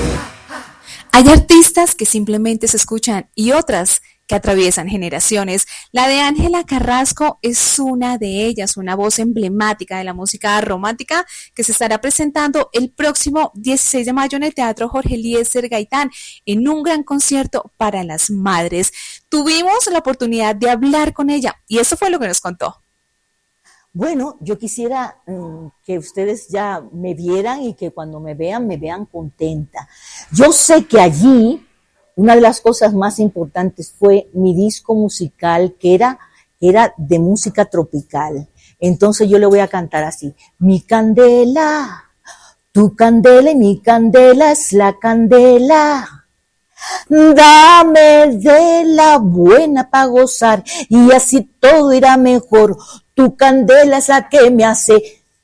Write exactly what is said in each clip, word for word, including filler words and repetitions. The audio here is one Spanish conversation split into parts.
Hay artistas que simplemente se escuchan y otras que atraviesan generaciones. La de Ángela Carrasco es una de ellas, una voz emblemática de la música romántica que se estará presentando el próximo dieciséis de mayo en el Teatro Jorge Eliezer Gaitán en un gran concierto para las madres. Tuvimos la oportunidad de hablar con ella y eso fue lo que nos contó. Bueno, yo quisiera um, que ustedes ya me vieran y que cuando me vean, me vean contenta. Yo sé que allí una de las cosas más importantes fue mi disco musical, que era, era de música tropical. Entonces yo le voy a cantar así. Mi candela, tu candela y mi candela es la candela. Dame de la buena para gozar y así todo irá mejor. Tu candela es la que me hace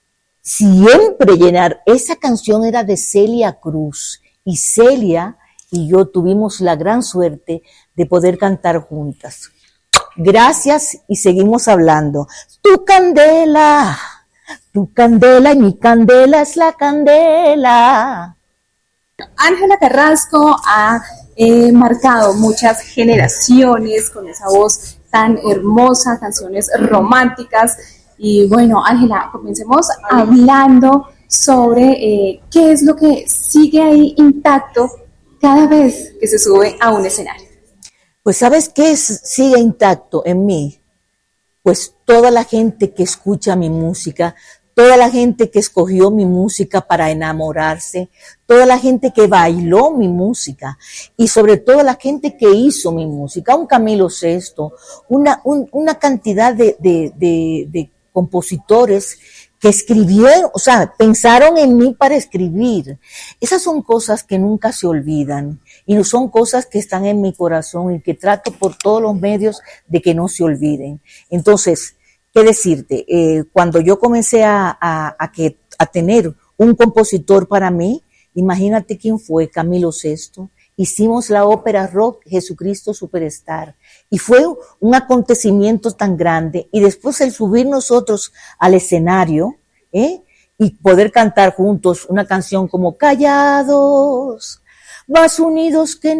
siempre llenar. Esa canción era de Celia Cruz y Celia y yo tuvimos la gran suerte de poder cantar juntas. Gracias y seguimos hablando. Tu candela, tu candela y mi candela es la candela. Ángela Carrasco ha eh, marcado muchas generaciones con esa voz tan hermosa, canciones románticas. Y bueno, Ángela, comencemos hablando sobre eh, qué es lo que sigue ahí intacto cada vez que se sube a un escenario. Pues ¿sabes qué es, sigue intacto en mí? Pues toda la gente que escucha mi música, toda la gente que escogió mi música para enamorarse, toda la gente que bailó mi música y sobre todo la gente que hizo mi música, un Camilo Sesto, una, un, una cantidad de, de, de, de compositores que escribieron, o sea, pensaron en mí para escribir. Esas son cosas que nunca se olvidan y no son cosas que están en mi corazón y que trato por todos los medios de que no se olviden. Entonces, ¿qué decirte? Eh, cuando yo comencé a, a, a, que, a tener un compositor para mí, imagínate quién fue, Camilo Sesto. Hicimos la ópera rock Jesucristo Superstar y fue un acontecimiento tan grande y después el subir nosotros al escenario ¿eh? y poder cantar juntos una canción como Callados, más unidos que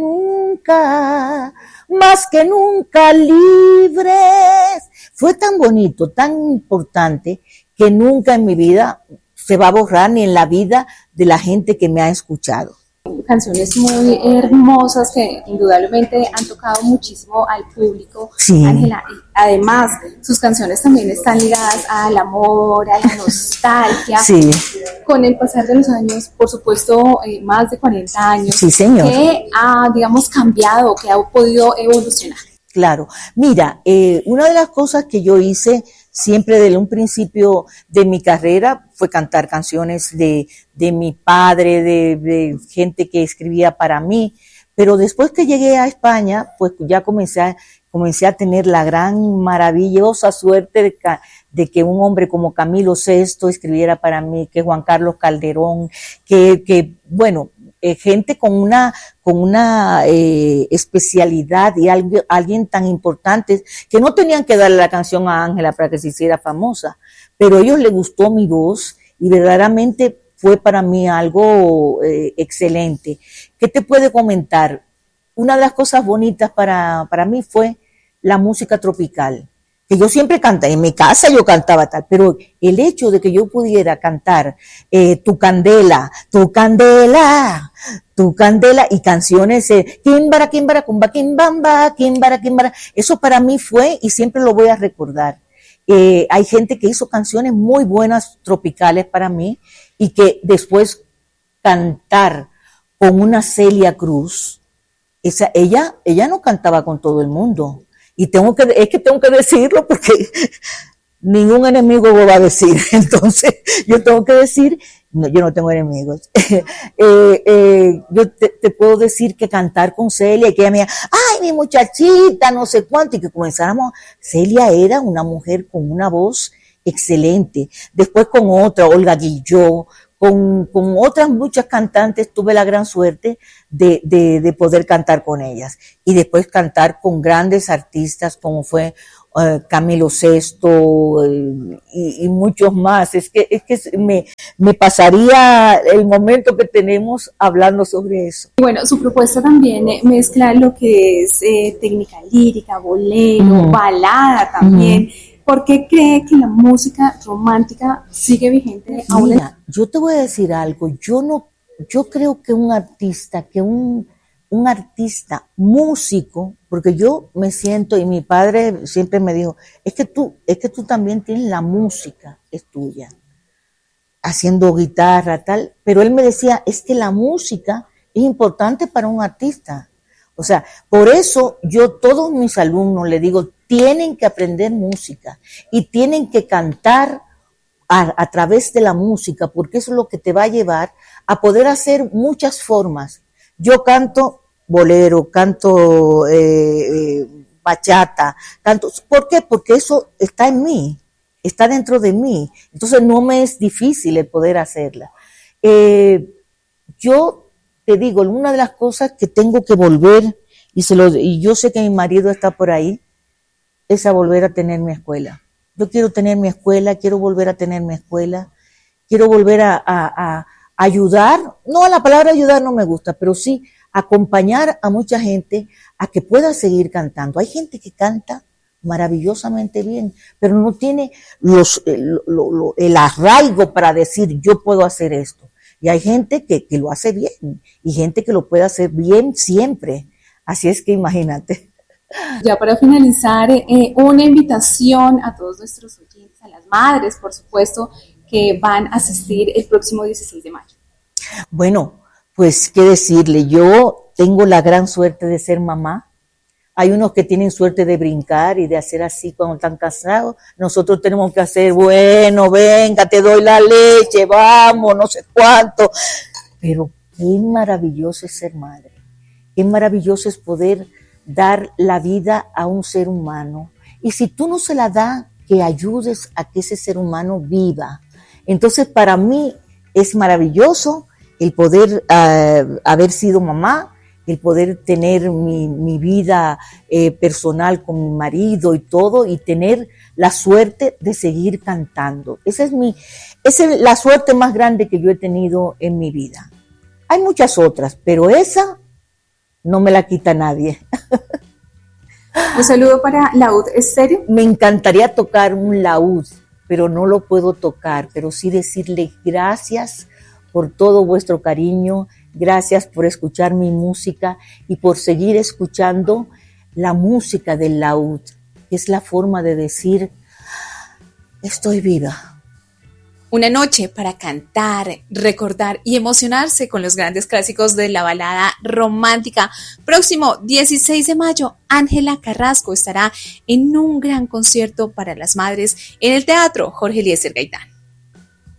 nunca, más que nunca libres, fue tan bonito, tan importante que nunca en mi vida se va a borrar ni en la vida de la gente que me ha escuchado. Canciones muy hermosas que indudablemente han tocado muchísimo al público. Sí. Ángela, además sus canciones también están ligadas al amor, a la nostalgia. Sí. Con el pasar de los años, por supuesto, eh, más de cuarenta años. Sí, señor. ¿Qué ha, digamos, cambiado, que ha podido evolucionar? Claro. Mira, eh, una de las cosas que yo hice siempre desde un principio de mi carrera fue cantar canciones de, de mi padre, de, de gente que escribía para mí, pero después que llegué a España, pues ya comencé a, comencé a tener la gran maravillosa suerte de, de que un hombre como Camilo Sesto escribiera para mí, que Juan Carlos Calderón, que, que bueno, eh, gente con una con una eh, especialidad y algo, alguien tan importante que no tenían que darle la canción a Ángela para que se hiciera famosa, pero a ellos les gustó mi voz y verdaderamente fue para mí algo eh, excelente. ¿Qué te puedo comentar? Una de las cosas bonitas para, para mí fue la música tropical, que yo siempre cantaba, en mi casa yo cantaba tal, pero el hecho de que yo pudiera cantar eh, Tu Candela, Tu Candela, Tu Candela y canciones, eh, Kimbara, Kimbara, Kumba, Kimbamba, Kimbara, Kimbara, eso para mí fue y siempre lo voy a recordar. Eh, hay gente que hizo canciones muy buenas tropicales para mí y que después cantar con una Celia Cruz, esa, ella, ella no cantaba con todo el mundo. Y tengo que, es que tengo que decirlo porque ningún enemigo lo va a decir. Entonces, yo tengo que decir, no, yo no tengo enemigos. eh, eh, yo te, te puedo decir que cantar con Celia y que ella me diga, ay, mi muchachita, no sé cuánto, y que comenzáramos. Celia era una mujer con una voz excelente. Después con otra, Olga Guilló, con, con otras muchas cantantes tuve la gran suerte de, de, de poder cantar con ellas y después cantar con grandes artistas como fue uh, Camilo Sesto uh, y, y muchos más. Es que, es que me, me pasaría el momento que tenemos hablando sobre eso. Bueno, su propuesta también eh, mezcla lo que es eh, técnica lírica, bolero, mm. balada también. Mm. ¿Por qué cree que la música romántica sigue vigente aún? Mira, yo te voy a decir algo. Yo no, yo creo que un artista, que un, un artista músico, porque yo me siento, y mi padre siempre me dijo, es que tú, es que tú también tienes la música, es tuya, haciendo guitarra, tal, pero él me decía, es que la música es importante para un artista. O sea, por eso yo todos mis alumnos les digo, tienen que aprender música y tienen que cantar a, a través de la música, porque eso es lo que te va a llevar a poder hacer muchas formas. Yo canto bolero, canto eh, eh, bachata, canto, ¿por qué? Porque eso está en mí, está dentro de mí, entonces no me es difícil el poder hacerla. Eh, yo te digo, una de las cosas que tengo que volver, y, se lo, y yo sé que mi marido está por ahí, es a volver a tener mi escuela. Yo quiero tener mi escuela, quiero volver a tener mi escuela, quiero volver a, a, a ayudar, no, a la palabra ayudar no me gusta, pero sí acompañar a mucha gente a que pueda seguir cantando. Hay gente que canta maravillosamente bien, pero no tiene los, el, lo, lo, el arraigo para decir yo puedo hacer esto. Y hay gente que, que lo hace bien y gente que lo puede hacer bien siempre. Así es que imagínate. Ya para finalizar, eh, una invitación a todos nuestros oyentes, a las madres, por supuesto, que van a asistir el próximo dieciséis de mayo. Bueno, pues qué decirle, yo tengo la gran suerte de ser mamá. Hay unos que tienen suerte de brincar y de hacer así cuando están casados. Nosotros tenemos que hacer, bueno, venga, te doy la leche, vamos, no sé cuánto. Pero qué maravilloso es ser madre. Qué maravilloso es poder dar la vida a un ser humano. Y si tú no se la das, que ayudes a que ese ser humano viva. Entonces, para mí es maravilloso el poder uh, haber sido mamá, el poder tener mi, mi vida eh, personal con mi marido y todo, y tener la suerte de seguir cantando. Esa es mi, esa es la suerte más grande que yo he tenido en mi vida. Hay muchas otras, pero esa no me la quita nadie. Un saludo para Laúd Estéreo. Me encantaría tocar un laúd, pero no lo puedo tocar, pero sí decirle gracias por todo vuestro cariño, gracias por escuchar mi música y por seguir escuchando la música del laúd, que es la forma de decir, estoy viva. Una noche para cantar, recordar y emocionarse con los grandes clásicos de la balada romántica. Próximo dieciséis de mayo, Ángela Carrasco estará en un gran concierto para las madres en el Teatro Jorge Eliezer Gaitán.